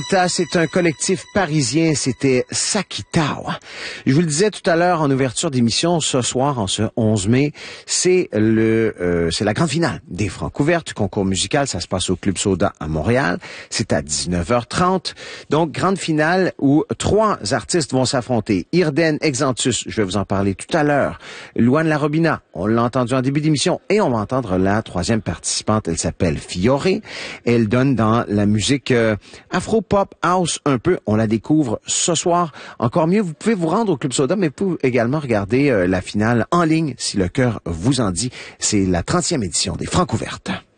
C'est un collectif parisien, c'était Sakitao. Je vous le disais tout à l'heure en ouverture d'émission, ce soir, en ce 11 mai, c'est la grande finale des Francouvertes, concours musical, ça se passe au Club Soda à Montréal, c'est à 19h30. Donc, grande finale où 3 artistes vont s'affronter. Irden Exantus, je vais vous en parler tout à l'heure. Louane Larobina, on l'a entendu en début d'émission, et on va entendre la 3e participante, elle s'appelle Fioré. Elle donne dans la musique afro-pop, house un peu, on la découvre ce soir. Encore mieux, vous pouvez vous rendre au Club Soda, mais vous pouvez également regarder la finale en ligne si le cœur vous en dit. C'est la 30e édition des Francouvertes.